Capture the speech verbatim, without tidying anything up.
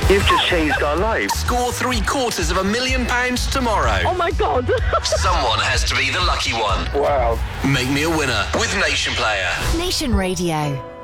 You've just changed our lives. Score three quarters of a million pounds tomorrow. Oh my God. Someone has to be the lucky one. Wow. Make me a winner with Nation Player. Nation Radio.